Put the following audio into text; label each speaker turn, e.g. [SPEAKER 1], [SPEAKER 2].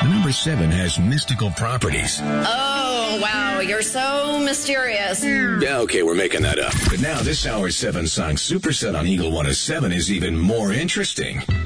[SPEAKER 1] Number 7 has mystical properties.
[SPEAKER 2] Oh, wow, you're so mysterious.
[SPEAKER 1] Yeah, okay, we're making that up. But now this hour's 7 song superset on Eagle 107 is even more interesting.